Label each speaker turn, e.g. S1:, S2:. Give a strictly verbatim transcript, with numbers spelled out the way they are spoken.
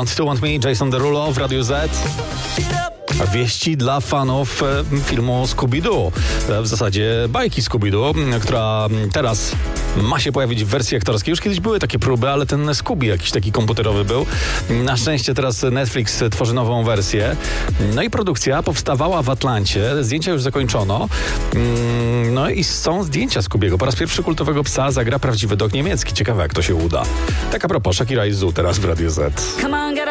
S1: Want to Want Me, Jason Derulo w Radiu Z. Wieści dla fanów filmu Scooby-Doo. W zasadzie bajki Scooby-Doo, która teraz ma się pojawić w wersji aktorskiej. Już kiedyś były takie próby, ale ten Scooby jakiś taki komputerowy był. Na szczęście teraz Netflix tworzy nową wersję. No i produkcja powstawała w Atlancie. Zdjęcia już zakończono. No i są zdjęcia Scoobiego. Po raz pierwszy kultowego psa zagra prawdziwy dog niemiecki. Ciekawe, jak to się uda. Tak a propos, Shakira i Zoo teraz w Radiu Z.